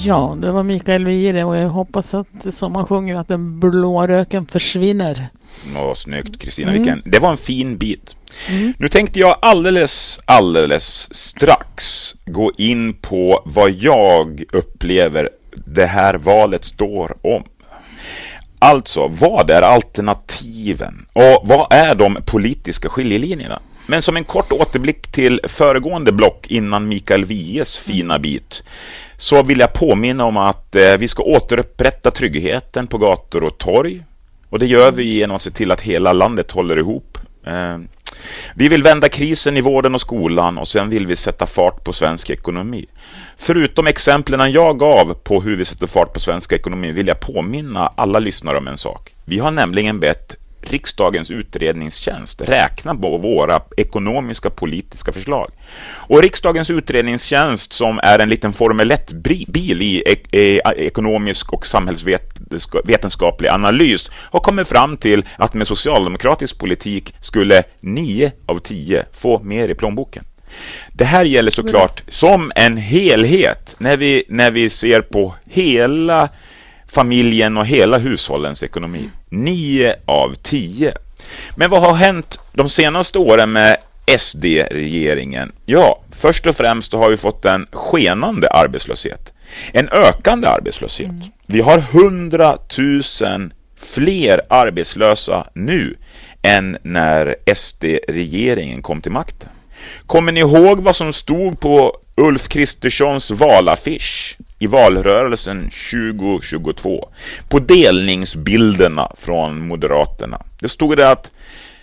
Ja, det var Mikael Wiehe och jag hoppas att, som man sjunger, att den blå röken försvinner. Snyggt, Kristina. Det var en fin bit. Nu tänkte jag alldeles strax gå in på vad jag upplever det här valet står om. Alltså, vad är alternativen? Och vad är de politiska skiljelinjerna? Men som en kort återblick till föregående block innan Mikael Wiehes fina bit, så vill jag påminna om att vi ska återupprätta tryggheten på gator och torg. Och det gör vi genom att se till att hela landet håller ihop. Vi vill vända krisen i vården och skolan, och sen vill vi sätta fart på svensk ekonomi. Förutom exemplen jag gav på hur vi sätter fart på svensk ekonomi vill jag påminna alla lyssnare om en sak. Vi har nämligen bett riksdagens utredningstjänst räkna på våra ekonomiska politiska förslag. Och riksdagens utredningstjänst, som är en liten Formel 1-bil i ekonomisk och samhällsvetenskaplig analys, har kommit fram till att med socialdemokratisk politik skulle 9 av 10 få mer i plånboken. Det här gäller såklart som en helhet när vi ser på hela familjen och hela hushållens ekonomi. 9 av 10. Men vad har hänt de senaste åren med SD-regeringen? Ja, först och främst har vi fått en skenande arbetslöshet. En ökande arbetslöshet. Vi har 100 000 fler arbetslösa nu än när SD-regeringen kom till makten. Kommer ni ihåg vad som stod på Ulf Kristerssons valaffisch i valrörelsen 2022? På delningsbilderna från Moderaterna. Det stod det att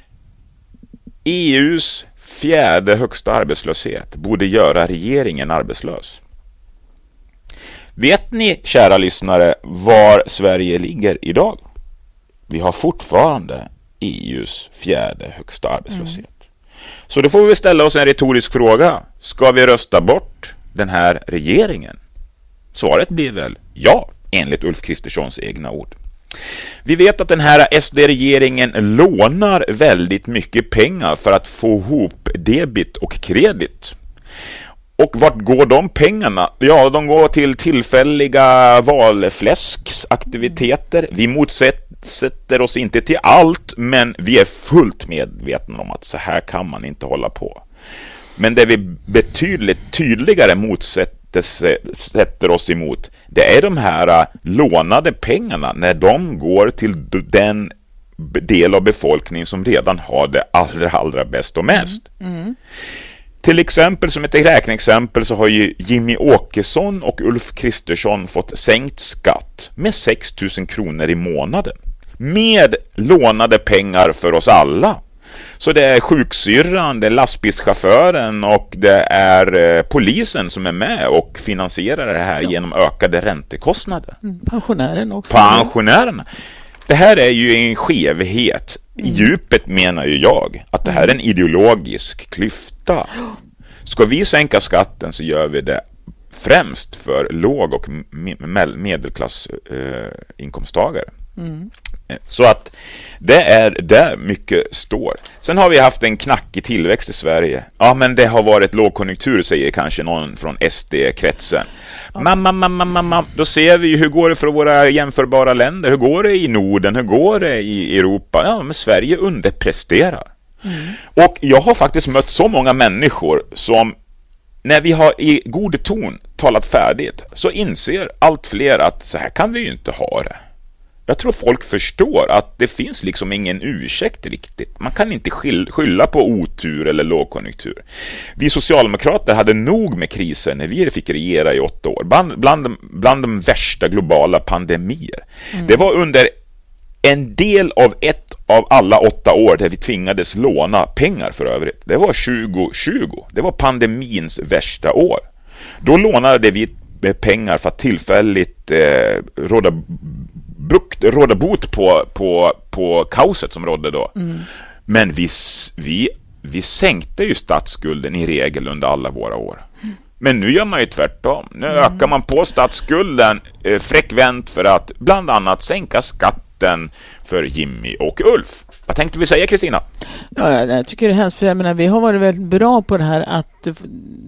EUs 4:e högsta arbetslöshet borde göra regeringen arbetslös. Vet ni, kära lyssnare, var Sverige ligger idag? Vi har fortfarande EUs 4:e högsta arbetslöshet. Så då får vi ställa oss en retorisk fråga. Ska vi rösta bort den här regeringen? Svaret blir väl ja, enligt Ulf Kristerssons egna ord. Vi vet att den här SD-regeringen lånar väldigt mycket pengar för att få ihop debit och kredit. Och vart går de pengarna? Ja, de går till tillfälliga valfläsksaktiviteter. Vi motsätter oss inte till allt, men vi är fullt medvetna om att så här kan man inte hålla på. Men det vi betydligt tydligare sätter oss emot, det är de här lånade pengarna när de går till den del av befolkningen som redan har det allra bäst och mest. Till exempel, som ett räkneexempel, så har ju Jimmy Åkesson och Ulf Kristersson fått sänkt skatt med 6 000 kronor i månaden. Med lånade pengar för oss alla. Så det är sjuksyrran, det är lastbilschauffören och det är polisen som är med och finansierar det här genom ökade räntekostnader. Pensionären också. Pensionärerna. Det här är ju en skevhet. I djupet menar ju jag att det här är en ideologisk klyfta. Ska vi sänka skatten så gör vi det främst för låg- och medelklassinkomsttagare. Så att det är där mycket står. Sen har vi haft en knackig tillväxt i Sverige. Ja, men det har varit lågkonjunktur, säger kanske någon från SD-kretsen. Mamma. Då ser vi ju hur går det för våra jämförbara länder. Hur går det i Norden? Hur går det i Europa? Ja, men Sverige underpresterar. Och jag har faktiskt mött så många människor som, när vi har i god ton talat färdigt, så inser allt fler att så här kan vi ju inte ha det. Jag tror folk förstår att det finns liksom ingen ursäkt riktigt. Man kan inte skylla på otur eller lågkonjunktur. Vi socialdemokrater hade nog med kriser när vi fick regera i 8 år. Bland de värsta globala pandemier. Det var under en del av ett av alla 8 år där vi tvingades låna pengar för övrigt. Det var 2020. Det var pandemins värsta år. Då lånade vi pengar för att tillfälligt råda bot på kaoset som rådde då. Men vi sänkte ju statsskulden i regel under alla våra år. Men nu gör man ju tvärtom. Nu ökar man på statsskulden frekvent för att bland annat sänka skatten för Jimmy och Ulf. Vad tänkte vi säga, Kristina? Ja, jag tycker det är hemskt. Jag menar, vi har varit väldigt bra på det här att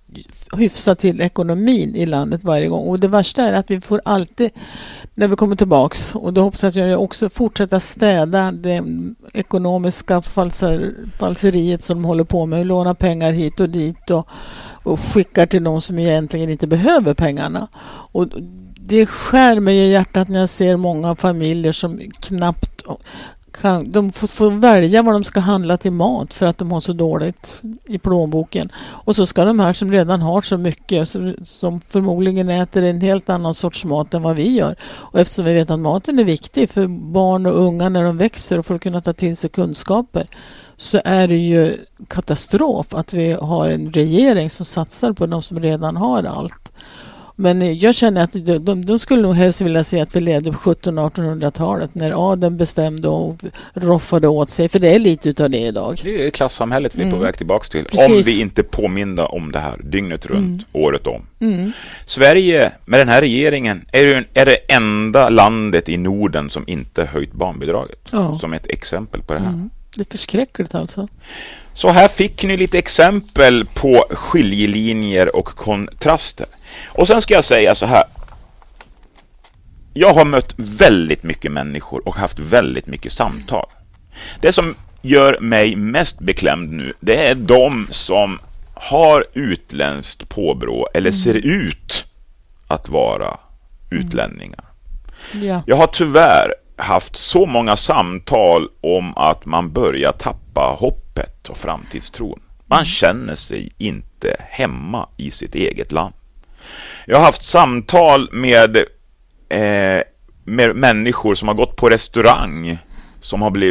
hyfsa till ekonomin i landet varje gång. Och det värsta är att vi får alltid, när vi kommer tillbaks, och då hoppas jag att jag också fortsätta städa det ekonomiska falseriet som de håller på med, låna pengar hit och dit och skickar till de som egentligen inte behöver pengarna. Och det skär mig i hjärtat när jag ser många familjer som knappt de får välja vad de ska handla till mat för att de har så dåligt i plånboken. Och så ska de här som redan har så mycket, som förmodligen äter en helt annan sorts mat än vad vi gör. Och eftersom vi vet att maten är viktig för barn och unga när de växer och för att kunna ta till sig kunskaper, så är det ju katastrof att vi har en regering som satsar på de som redan har allt. Men jag känner att de skulle nog helst vilja se att vi levde på 1700-1800-talet när adeln bestämde och roffade åt sig. För det är lite utav det idag. Det är klassamhället vi är på väg tillbaka till. Precis. Om vi inte påminner om det här dygnet runt, året om. Sverige med den här regeringen är det enda landet i Norden som inte höjt barnbidraget. Som ett exempel på det här. Det är förskräckligt alltså. Så här fick ni lite exempel på skiljelinjer och kontraster. Och sen ska jag säga så här. Jag har mött väldigt mycket människor och haft väldigt mycket samtal. Det som gör mig mest beklämd nu, det är de som har utländskt påbrå eller ser ut att vara utlänningar. Ja. Jag har tyvärr haft så många samtal om att man börjar tappa hoppet och framtidstron. Man känner sig inte hemma i sitt eget land. Jag har haft samtal med människor som har gått på restaurang, som har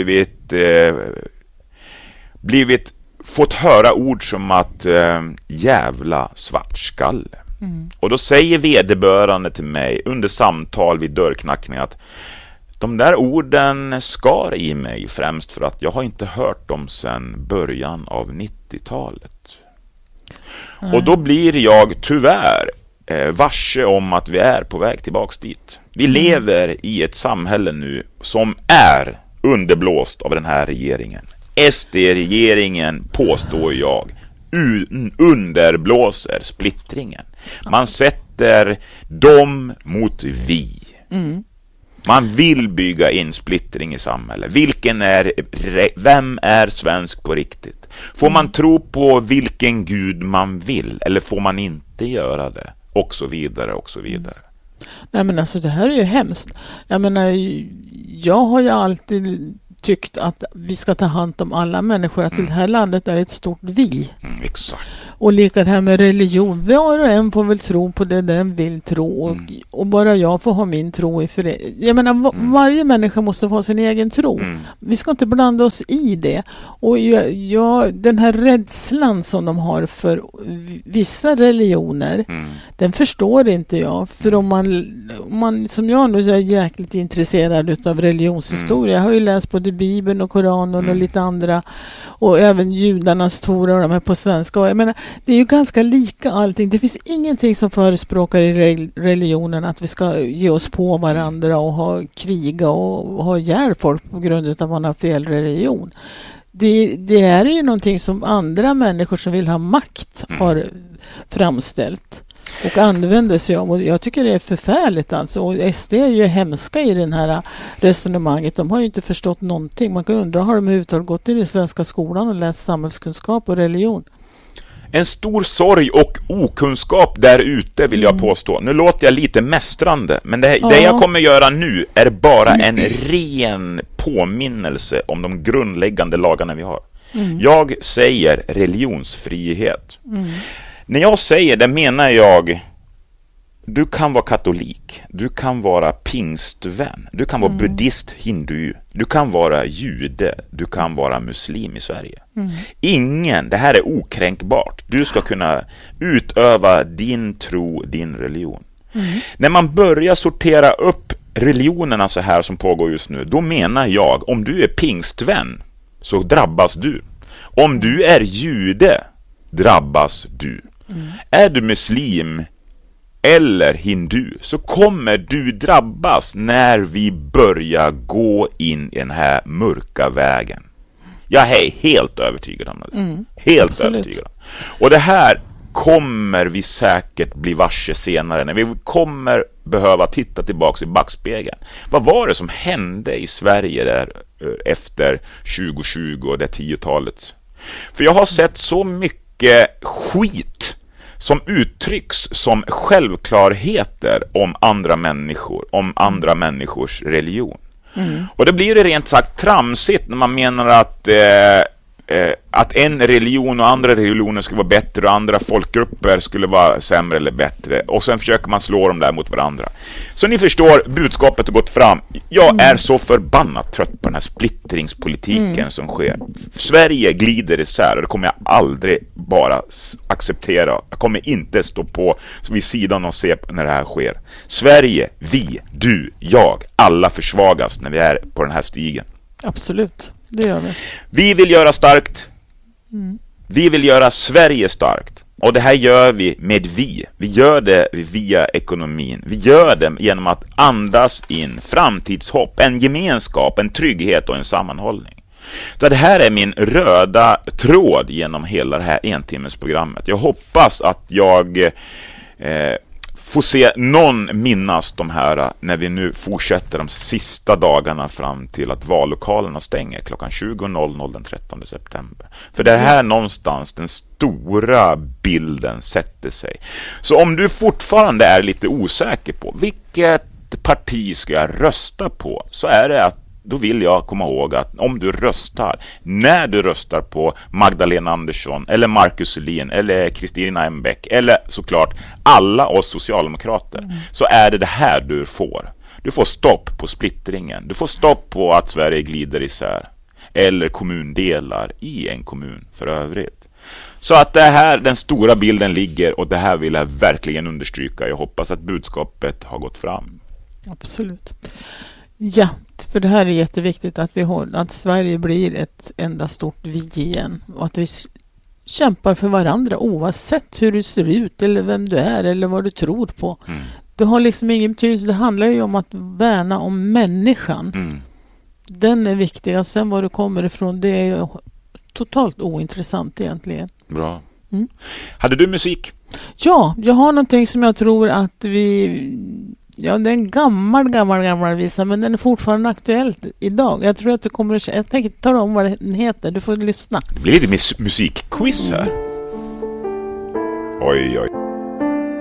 fått höra ord som att jävla svartskalle. Och då säger vederbörande till mig under samtal vid dörrknackning att de där orden skar i mig främst för att jag har inte hört dem sedan början av 90-talet. Och då blir jag tyvärr varse om att vi är på väg tillbaks dit. Vi lever i ett samhälle nu som är underblåst av den här regeringen. SD-regeringen, påstår jag, underblåser splittringen. Man sätter dem mot vi. Man vill bygga in splittring i samhället. Vem är svensk på riktigt? Får man tro på vilken gud man vill, eller får man inte göra det? Och så vidare, och så vidare. Nej, men alltså det här är ju hemskt. Jag menar, jag har ju alltid tyckt att vi ska ta hand om alla människor, att det här landet är ett stort vi. Exakt. Och lika det här med religion. Var och en får väl tro på det den vill tro. Och bara jag får ha min tro i fred. Jag menar, varje människa måste få ha sin egen tro. Vi ska inte blanda oss i det. Och den här rädslan som de har för vissa religioner, den förstår inte jag. För om man som jag nu är jäkligt intresserad av religionshistoria. Jag har ju läst både Bibeln och Koranen och lite andra. Och även judarnas Tora och de här på svenska. Och jag menar, det är ju ganska lika allting. Det finns ingenting som förespråkar i religionen att vi ska ge oss på varandra och ha kriga och ha ihjäl folk på grund av att man har fel religion. Det här är ju någonting som andra människor som vill ha makt har framställt och använder sig av. Och jag tycker det är förfärligt alltså. Och SD är ju hemska i den här resonemanget. De har ju inte förstått någonting. Man kan undra, har de överhuvudtaget gått in i svenska skolan och läst samhällskunskap och religion? En stor sorg och okunskap där ute, vill jag påstå. Nu låter jag lite mästrande, men det jag kommer göra nu är bara en ren påminnelse om de grundläggande lagarna vi har. Jag säger religionsfrihet. När jag säger det menar jag, du kan vara katolik, du kan vara pingstvän, du kan vara buddhist, hindu, du kan vara jude, du kan vara muslim i Sverige. Det här är okränkbart. Du ska kunna utöva din tro, din religion. När man börjar sortera upp religionerna så här som pågår just nu, då menar jag, om du är pingstvän så drabbas du. Om du är jude drabbas du. Är du muslim eller hindu så kommer du drabbas när vi börjar gå in i den här mörka vägen. Jag är helt övertygad om det. Helt absolut. övertygad. Och det här kommer vi säkert bli varse senare, när vi kommer behöva titta tillbaka i backspegeln. Vad var det som hände i Sverige där efter 2020 och det 10-talet? För jag har sett så mycket skit som uttrycks som självklarheter om andra människor, om andra människors religion. Och det blir det rent sagt tramsigt när man menar att en religion och andra religioner skulle vara bättre och andra folkgrupper skulle vara sämre eller bättre. Och sen försöker man slå dem där mot varandra. Så ni förstår, budskapet har gått fram. Jag är så förbannat trött på den här splittringspolitiken som sker. Sverige glider isär och det kommer jag aldrig bara acceptera. Jag kommer inte stå på vid sidan och se när det här sker. Sverige, vi, du, jag, alla försvagas när vi är på den här stigen. Absolut. Det gör vi. Vi vill göra starkt. Vi vill göra Sverige starkt. Och det här gör vi med vi. Vi gör det via ekonomin. Vi gör det genom att andas in framtidshopp, en gemenskap, en trygghet och en sammanhållning. Så det här är min röda tråd genom hela det här entimmesprogrammet. Jag hoppas att jag får se någon minnas de här när vi nu fortsätter de sista dagarna fram till att vallokalerna stänger klockan 20.00 den 13 september. För det här någonstans den stora bilden sätter sig. Så om du fortfarande är lite osäker på vilket parti ska jag rösta på, så är det att då vill jag komma ihåg att om du röstar, när du röstar på Magdalena Andersson eller Marcus Selin eller Kristina Embäck eller såklart alla oss socialdemokrater, så är det här du får. Du får stopp på splittringen. Du får stopp på att Sverige glider isär. Eller kommundelar i en kommun för övrigt. Så att det här, den stora bilden ligger, och det här vill jag verkligen understryka. Jag hoppas att budskapet har gått fram. Absolut. Ja, för det här är jätteviktigt att Sverige blir ett enda stort vi igen. Och att vi kämpar för varandra oavsett hur du ser ut eller vem du är eller vad du tror på. Det har liksom ingen betydelse. Det handlar ju om att värna om människan. Den är viktig. Och sen var du kommer ifrån, det är totalt ointressant egentligen. Bra. Hade du musik? Ja, jag har någonting som jag tror att ja, det är en gammal visa, men den är fortfarande aktuell idag. Jag tror att du kommer att... Jag tänker tala om vad den heter. Du får lyssna. Det blir lite musikquiz här. Oj.